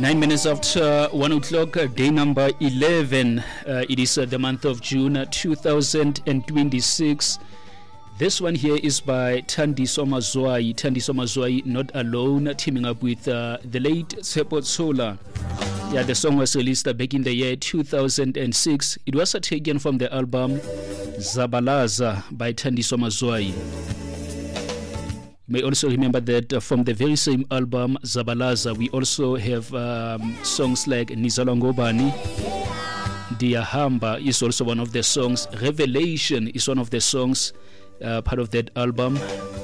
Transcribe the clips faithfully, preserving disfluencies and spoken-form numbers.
Nine minutes after one o'clock, uh, day number eleven. Uh, it is uh, the month of June uh, two thousand twenty-six. This one here is by Thandiso Mazwai. Thandiso Mazwai, Not Alone, teaming up with uh, the late Tshepo Tshola. Yeah, the song was released uh, back in the year two thousand six. It was uh, taken from the album Zabalaza by Thandiso Mazwai. You may also remember that uh, from the very same album Zabalaza, we also have um, songs like Nizalwa Ngobani. Diyahamba is also one of the songs. Revelation is one of the songs, uh, part of that album.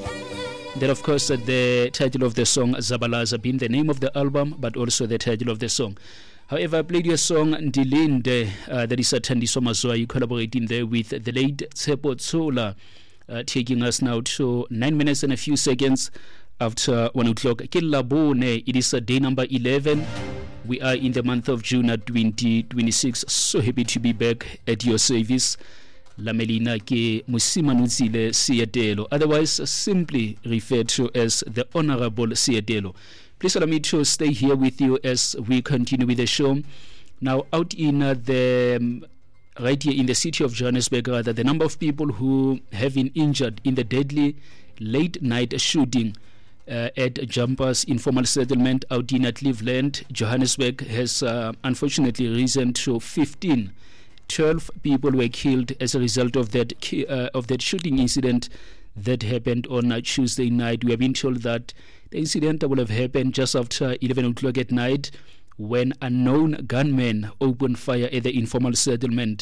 Then, of course, uh, the title of the song Zabalaza being the name of the album, but also the title of the song. However, I played your song Ndilinde, uh, that is uh, Thandiso Mazwai collaborating there with the late Tshepo Tshola. Uh, taking us now to nine minutes and a few seconds after one o'clock. Kilabone, it is uh, day number eleven. We are in the month of June twenty twenty-six. So happy to be back at your service. Lamelina ke Musimanutsile Sietelo, otherwise simply referred to as the Honorable Sietelo. Please allow me to stay here with you as we continue with the show. Now, out in uh, the um, right here in the city of Johannesburg, rather, the number of people who have been injured in the deadly late night shooting uh, at Jumpers Informal Settlement out in Cleveland, Johannesburg, has uh, unfortunately risen to fifteen. twelve people were killed as a result of that uh, of that shooting incident that happened on uh, Tuesday night. We have been told that the incident will have happened just after eleven o'clock at night, when unknown gunmen opened fire at the informal settlement.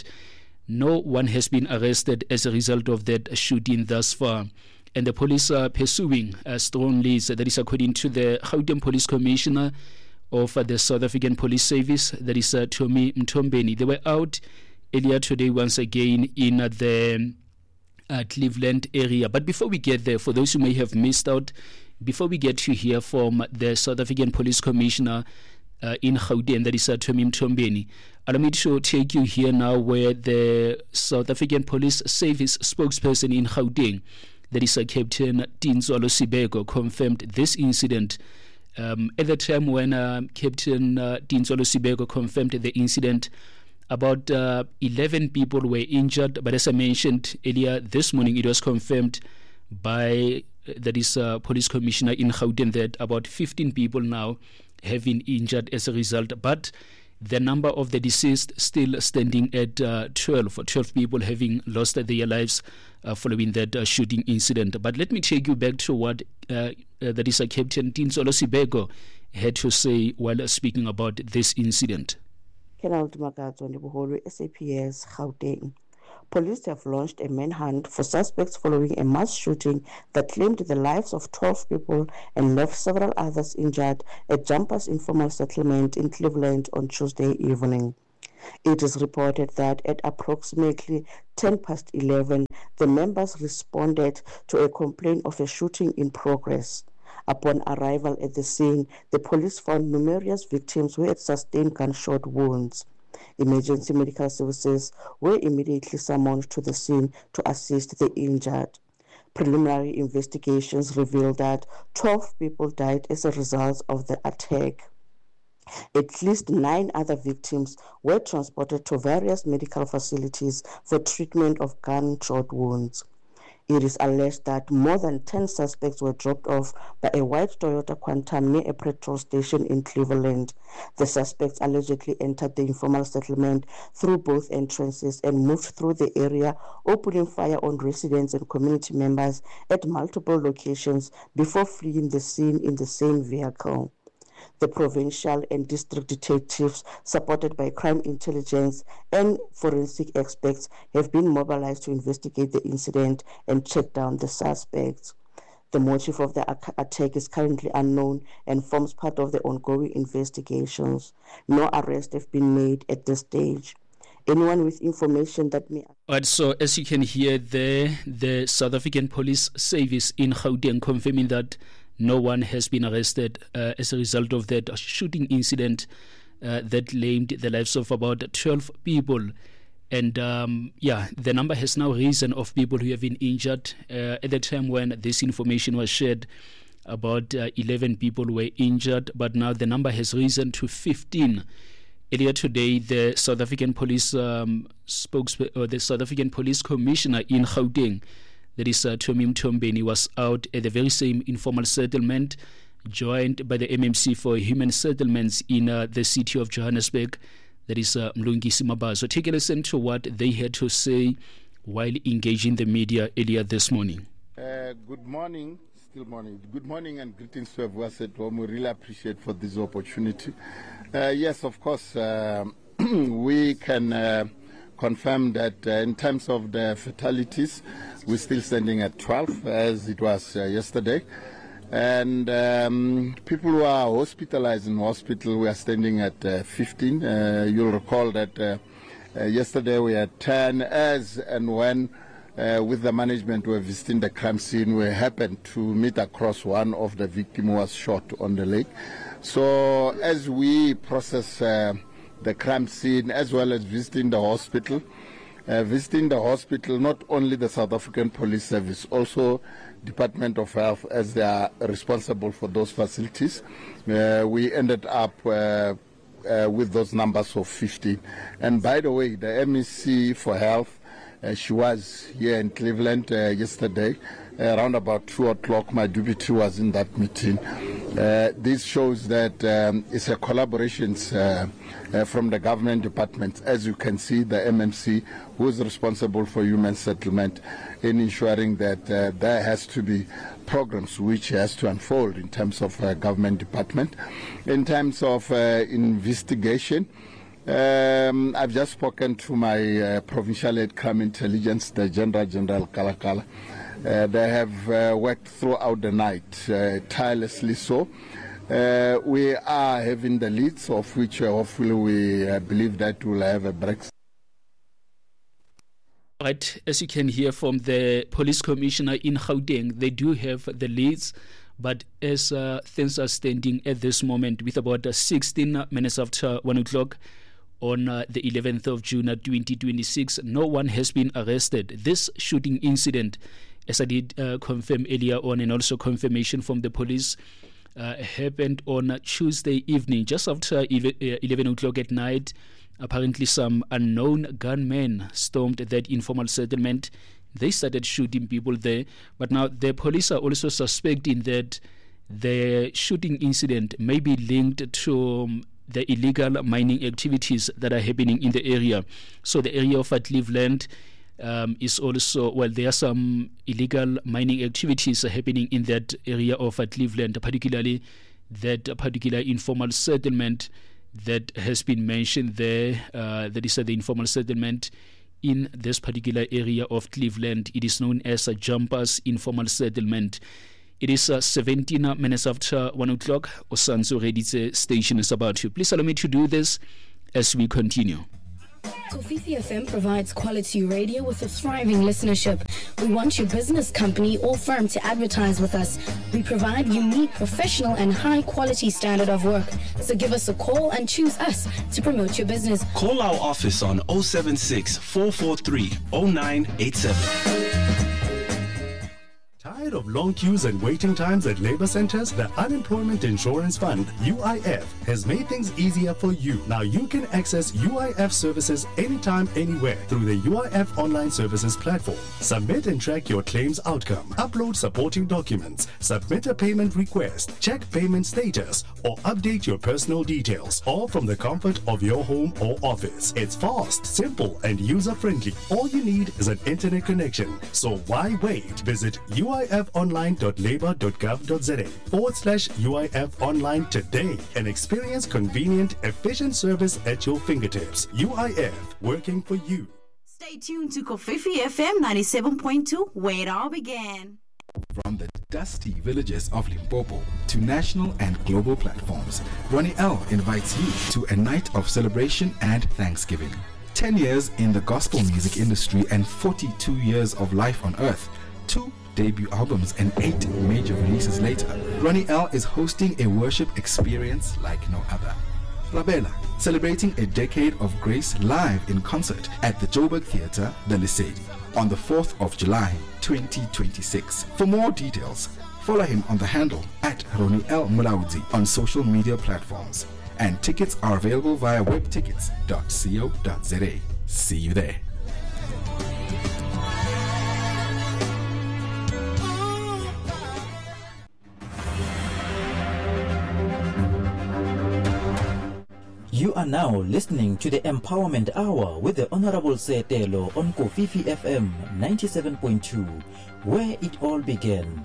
No one has been arrested as a result of that shooting thus far. And the police are pursuing uh, strong leads. That is according to the Gauteng Police Commissioner of uh, the South African Police Service, that is uh, Tommy Mtombeni. They were out earlier today once again in uh, the uh, Cleveland area. But before we get there, for those who may have missed out, before we get to hear from the South African Police Commissioner Uh, in Gauteng, that is uh, Tommy Mtombeni, allow me to take you here now where the South African Police Service spokesperson in Gauteng, that is uh, Captain Tintswalo Sibeko, confirmed this incident. Um, at the time when uh, Captain uh, Tintswalo Sibeko confirmed the incident, about uh, eleven people were injured, but as I mentioned earlier this morning, it was confirmed by uh, that is uh, Police Commissioner in Gauteng that about fifteen people now have been injured as a result, but the number of the deceased still standing at uh, twelve, twelve people having lost their lives uh, following that uh, shooting incident. But let me take you back to what uh, uh, that is uh, Captain Tintswalo Sibeko had to say while speaking about this incident. Colonel Dumakadzo Ndibuholu, S A P S, Gauteng. Police have launched a manhunt for suspects following a mass shooting that claimed the lives of twelve people and left several others injured at Jumpers Informal Settlement in Cleveland on Tuesday evening. It is reported that at approximately ten past eleven, the members responded to a complaint of a shooting in progress. Upon arrival at the scene, the police found numerous victims who had sustained gunshot wounds. Emergency medical services were immediately summoned to the scene to assist the injured. Preliminary investigations revealed that twelve people died as a result of the attack. At least nine other victims were transported to various medical facilities for treatment of gunshot wounds. It is alleged that more than ten suspects were dropped off by a white Toyota Quantum near a petrol station in Cleveland. The suspects allegedly entered the informal settlement through both entrances and moved through the area, opening fire on residents and community members at multiple locations before fleeing the scene in the same vehicle. The provincial and district detectives, supported by crime intelligence and forensic experts, have been mobilized to investigate the incident and track down the suspects. The motive of the attack is currently unknown and forms part of the ongoing investigations. No arrests have been made at this stage. Anyone with information that may... Right, so as you can hear there, the South African Police Service in Gauteng confirming that no one has been arrested uh, as a result of that shooting incident uh, that claimed the lives of about twelve people. And um, yeah, the number has now risen of people who have been injured. Uh, at the time when this information was shared, About uh, eleven people were injured, but now the number has risen to fifteen. Earlier today, the South African Police um, spokesperson, or the South African Police Commissioner in Gauteng, that is uh, Tommy Mtombeni, was out at the very same informal settlement, joined by the M M C for Human Settlements in uh, the city of Johannesburg, that is uh, Mlungisi Mabaso. So take a listen to what they had to say while engaging the media earlier this morning. Uh, good morning. Still morning. Good morning and greetings to everyone at home. We really appreciate for this opportunity. Uh, yes, of course, uh, we can uh, confirm that uh, in terms of the fatalities, we're still standing at twelve, as it was uh, yesterday. And um, people who are hospitalized in hospital, we are standing at uh, fifteen. Uh, you'll recall that uh, uh, yesterday we had ten, as and when Uh, with the management, we were visiting the crime scene. We happened to meet across one of the victims who was shot on the leg. So as we process uh, the crime scene, as well as visiting the hospital, uh, visiting the hospital, not only the South African Police Service, also Department of Health, as they are responsible for those facilities, uh, we ended up uh, uh, with those numbers of fifteen. And by the way, the M E C for Health, Uh, she was here in Cleveland uh, yesterday, uh, around about two o'clock. My deputy was in that meeting. Uh, this shows that um, it's a collaboration uh, uh, from the government departments. As you can see, the M M C, who is responsible for human settlement, in ensuring that uh, there has to be programs which has to unfold in terms of uh, government department. In terms of uh, investigation, Um, I've just spoken to my uh, provincial head crime intelligence, the General General Kalakala. Uh, they have uh, worked throughout the night, uh, tirelessly so. Uh, we are having the leads, of which uh, hopefully we uh, believe that we'll have a break. Right, as you can hear from the police commissioner in Gauteng, they do have the leads, but as uh, things are standing at this moment, with about uh, sixteen minutes after one o'clock, on uh, the eleventh of June twenty twenty-six, no one has been arrested. This shooting incident, as I did uh, confirm earlier on, and also confirmation from the police, uh, happened on uh, Tuesday evening, just after eleven o'clock at night. Apparently some unknown gunmen stormed that informal settlement. They started shooting people there, but now the police are also suspecting that the shooting incident may be linked to um, the illegal mining activities that are happening in the area. So the area of Cleveland um, is also, well, there are some illegal mining activities happening in that area of Cleveland, particularly that particular informal settlement that has been mentioned there, uh, that is uh, the informal settlement in this particular area of Cleveland. It is known as a Jumpers Informal Settlement. It is uh, seventeen minutes after one o'clock. Osanzo Reditse station is about to. Please allow me to do this as we continue. Kofifi F M provides quality radio with a thriving listenership. We want your business, company, or firm to advertise with us. We provide unique, professional, and high-quality standard of work. So give us a call and choose us to promote your business. Call our office on zero seven six, four four three, zero nine eight seven. Tired of long queues and waiting times at labor centers? The Unemployment Insurance Fund, U I F, has made things easier for you. Now you can access U I F services anytime, anywhere through the U I F online services platform. Submit and track your claims outcome. Upload supporting documents. Submit a payment request. Check payment status or update your personal details, all from the comfort of your home or office. It's fast, simple, and user-friendly. All you need is an internet connection. So why wait? Visit U I F online dot labor dot gov dot za forward slash U I F online today and experience convenient, efficient service at your fingertips. U I F, working for you. Stay tuned to Kofifi F M ninety-seven point two, where it all began. From the dusty villages of Limpopo to national and global platforms, Ronnie L invites you to a night of celebration and thanksgiving. ten years in the gospel music industry and forty-two years of life on earth. Two debut albums and eight major releases later, Ronnie L is hosting a worship experience like no other. Labella, celebrating a decade of grace live in concert at the Joburg Theatre, the Lesedi, on the fourth of July, twenty twenty-six. For more details, Follow him on the handle at Ronnie L. Mulaudzi on social media platforms. And tickets are available via web tickets dot co dot za. See you there. You are now listening to the Empowerment Hour with the Honorable Setelo on Kofifi F M ninety-seven point two, where it all began.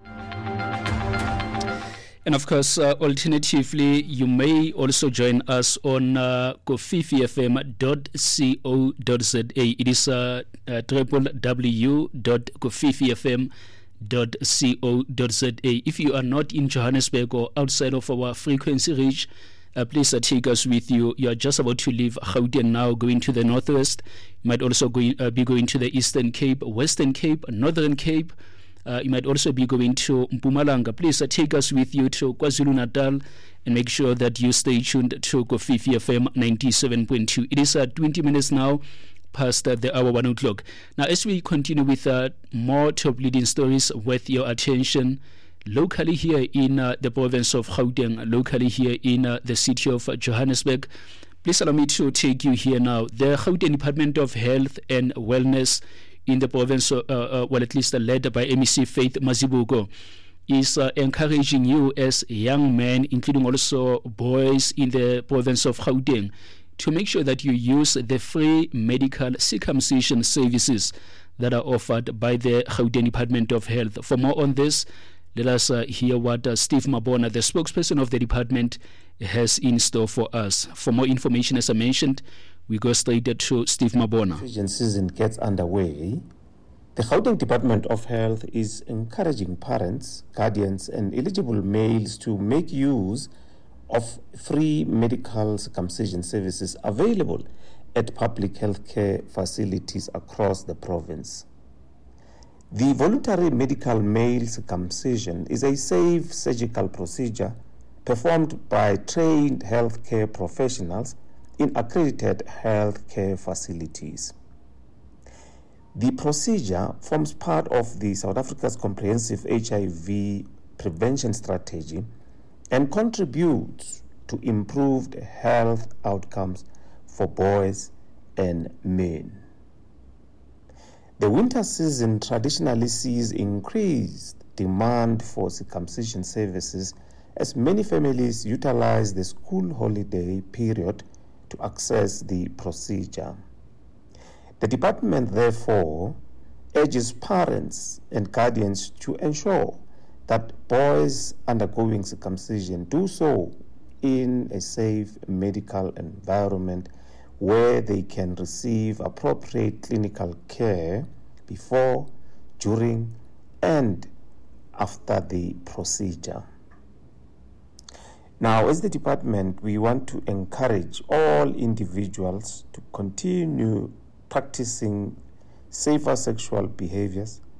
And of course, uh, alternatively, you may also join us on uh, kofifi f m dot co dot za. It is uh, uh, w w w dot kofifi f m dot co dot za. If you are not in Johannesburg or outside of our frequency reach, Uh, please uh, take us with you. You are just about to leave Gauteng now, going to the northwest. You might also go in, uh, be going to the Eastern Cape, Western Cape, Northern Cape. Uh, you might also be going to Mpumalanga. Please uh, take us with you to KwaZulu-Natal and make sure that you stay tuned to Kofifi F M ninety-seven point two. It is uh, twenty minutes now past uh, the hour one o'clock. Now, as we continue with uh, more top leading stories worth your attention, locally here in uh, the province of Gauteng, locally here in uh, the city of uh, Johannesburg. Please allow me to take you here now. The Gauteng Department of Health and Wellness in the province, uh, uh, well, at least uh, led by M E C Faith Mazibuko, is uh, encouraging you as young men, including also boys in the province of Gauteng, to make sure that you use the free medical circumcision services that are offered by the Gauteng Department of Health. For more on this, let us uh, hear what uh, Steve Mabona, the spokesperson of the department, has in store for us. For more information, as I mentioned, we go straight to Steve Mabona. The season gets underway. The Gauteng Department of Health is encouraging parents, guardians, and eligible males to make use of free medical circumcision services available at public healthcare facilities across the province. The voluntary medical male circumcision is a safe surgical procedure performed by trained healthcare professionals in accredited healthcare facilities. The procedure forms part of the South Africa's comprehensive H I V prevention strategy and contributes to improved health outcomes for boys and men. The winter season traditionally sees increased demand for circumcision services as many families utilize the school holiday period to access the procedure. The department, therefore, urges parents and guardians to ensure that boys undergoing circumcision do so in a safe medical environment where they can receive appropriate clinical care before, during, and after the procedure. Now, as the department, we want to encourage all individuals to continue practicing safer sexual behaviors